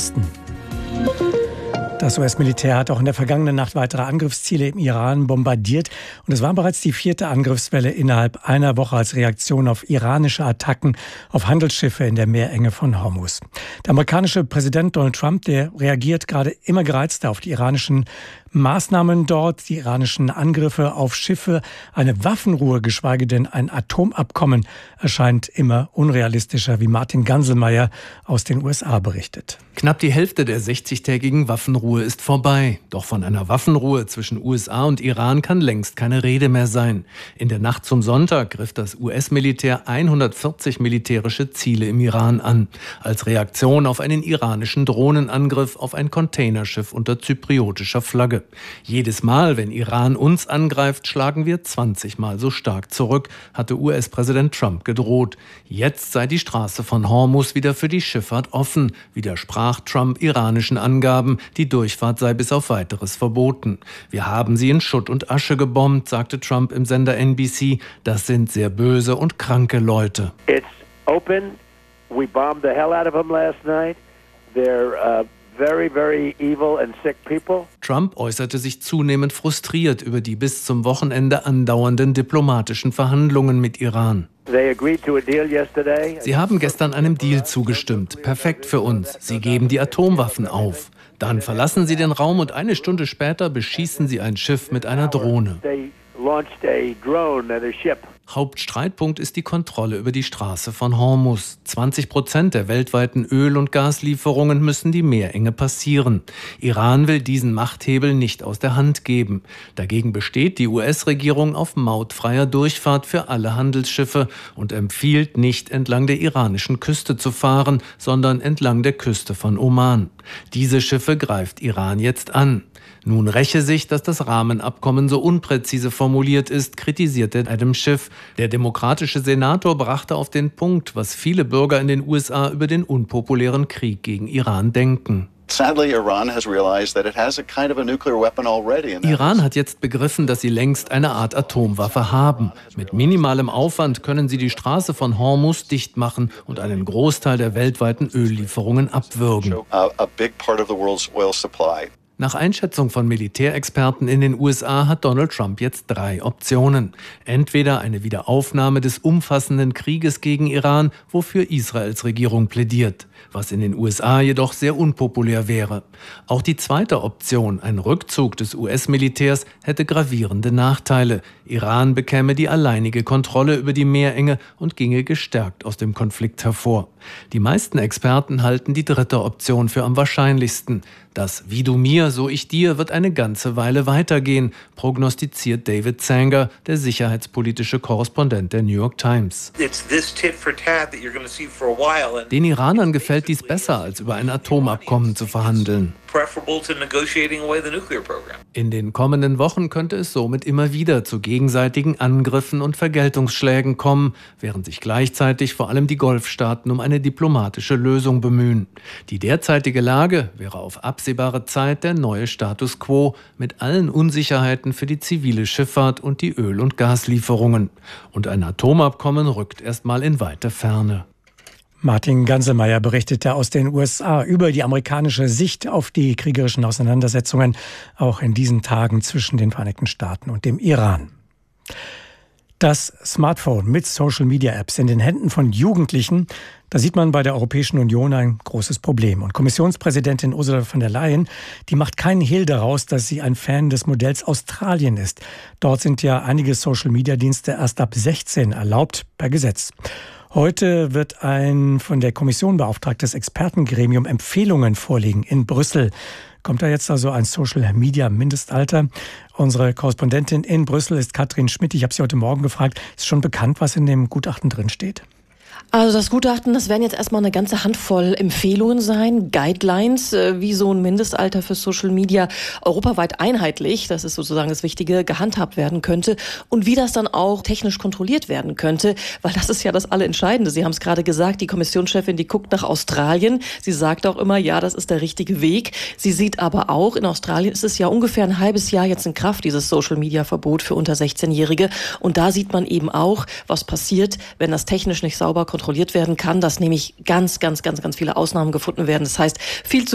Westen. Das US-Militär hat auch in der vergangenen Nacht weitere Angriffsziele im Iran bombardiert. Und es war bereits die 4. Angriffswelle innerhalb einer Woche als Reaktion auf iranische Attacken auf Handelsschiffe in der Meerenge von Hormuz. Der amerikanische Präsident Donald Trump, der reagiert gerade immer gereizter auf die iranischen Maßnahmen dort, die iranischen Angriffe auf Schiffe. Eine Waffenruhe, geschweige denn ein Atomabkommen, erscheint immer unrealistischer, wie Martin Ganselmeier aus den USA berichtet. Knapp die Hälfte der 60-tägigen Waffenruhe ist vorbei. Doch von einer Waffenruhe zwischen USA und Iran kann längst keine Rede mehr sein. In der Nacht zum Sonntag griff das US-Militär 140 militärische Ziele im Iran an, als Reaktion auf einen iranischen Drohnenangriff auf ein Containerschiff unter zypriotischer Flagge. Jedes Mal, wenn Iran uns angreift, schlagen wir 20 Mal so stark zurück, hatte US-Präsident Trump gedroht. Jetzt sei die Straße von Hormuz wieder für die Schifffahrt offen, widersprach Trump iranischen Angaben, die Durchfahrt sei bis auf Weiteres verboten. Wir haben sie in Schutt und Asche gebombt, sagte Trump im Sender NBC. Das sind sehr böse und kranke Leute. It's open. We bombed the hell out of them last night. They're very, very evil and sick people. Trump äußerte sich zunehmend frustriert über die bis zum Wochenende andauernden diplomatischen Verhandlungen mit Iran. Sie haben gestern einem Deal zugestimmt. Perfekt für uns. Sie geben die Atomwaffen auf. Dann verlassen sie den Raum und eine Stunde später beschießen sie ein Schiff mit einer Drohne. Hauptstreitpunkt ist die Kontrolle über die Straße von Hormuz. 20% der weltweiten Öl- und Gaslieferungen müssen die Meerenge passieren. Iran will diesen Machthebel nicht aus der Hand geben. Dagegen besteht die US-Regierung auf mautfreier Durchfahrt für alle Handelsschiffe und empfiehlt nicht entlang der iranischen Küste zu fahren, sondern entlang der Küste von Oman. Diese Schiffe greift Iran jetzt an. Nun räche sich, dass das Rahmenabkommen so unpräzise formuliert ist, kritisierte Adam Schiff. Der demokratische Senator brachte auf den Punkt, was viele Bürger in den USA über den unpopulären Krieg gegen Iran denken. Iran hat jetzt begriffen, dass sie längst eine Art Atomwaffe haben. Mit minimalem Aufwand können sie die Straße von Hormuz dicht machen und einen Großteil der weltweiten Öllieferungen abwürgen. Nach Einschätzung von Militärexperten in den USA hat Donald Trump jetzt 3 Optionen. Entweder eine Wiederaufnahme des umfassenden Krieges gegen Iran, wofür Israels Regierung plädiert, was in den USA jedoch sehr unpopulär wäre. Auch die zweite Option, ein Rückzug des US-Militärs, hätte gravierende Nachteile. Iran bekäme die alleinige Kontrolle über die Meerenge und ginge gestärkt aus dem Konflikt hervor. Die meisten Experten halten die dritte Option für am wahrscheinlichsten. Das "Wie du mir, so ich dir" wird eine ganze Weile weitergehen, prognostiziert David Sanger, der sicherheitspolitische Korrespondent der New York Times. Den Iranern gefällt dies besser, als über ein Atomabkommen zu verhandeln. In den kommenden Wochen könnte es somit immer wieder zu gegenseitigen Angriffen und Vergeltungsschlägen kommen, während sich gleichzeitig vor allem die Golfstaaten um eine diplomatische Lösung bemühen. Die derzeitige Lage wäre auf absehbare Zeit der neue Status quo mit allen Unsicherheiten für die zivile Schifffahrt und die Öl- und Gaslieferungen. Und ein Atomabkommen rückt erstmal in weite Ferne. Martin Ganselmeier berichtete aus den USA über die amerikanische Sicht auf die kriegerischen Auseinandersetzungen, auch in diesen Tagen zwischen den Vereinigten Staaten und dem Iran. Das Smartphone mit Social-Media-Apps in den Händen von Jugendlichen, da sieht man bei der Europäischen Union ein großes Problem. Und Kommissionspräsidentin Ursula von der Leyen, die macht keinen Hehl daraus, dass sie ein Fan des Modells Australien ist. Dort sind ja einige Social-Media-Dienste erst ab 16 erlaubt per Gesetz. Heute wird ein von der Kommission beauftragtes Expertengremium Empfehlungen vorlegen in Brüssel. Kommt da jetzt also ein Social-Media-Mindestalter? Unsere Korrespondentin in Brüssel ist Katrin Schmidt. Ich habe sie heute Morgen gefragt, ist schon bekannt, was in dem Gutachten drin steht? Also das Gutachten, das werden jetzt erstmal eine ganze Handvoll Empfehlungen sein, Guidelines, wie so ein Mindestalter für Social Media europaweit einheitlich, das ist sozusagen das Wichtige, gehandhabt werden könnte und wie das dann auch technisch kontrolliert werden könnte, weil das ist ja das Allerentscheidende. Sie haben es gerade gesagt, die Kommissionschefin, die guckt nach Australien. Sie sagt auch immer, ja, das ist der richtige Weg. Sie sieht aber auch, in Australien ist es ja ungefähr ein halbes Jahr jetzt in Kraft, dieses Social-Media-Verbot für unter 16-Jährige. Und da sieht man eben auch, was passiert, wenn das technisch nicht sauber kontrolliert werden kann, dass nämlich ganz viele Ausnahmen gefunden werden. Das heißt, viel zu